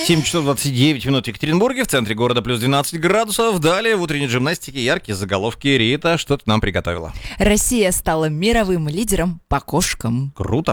7 часов 29 минут в Екатеринбурге, в центре города плюс 12 градусов. Далее в утренней гимнастике яркие заголовки. Рита, что ты нам приготовила? Россия стала мировым лидером по кошкам. Круто.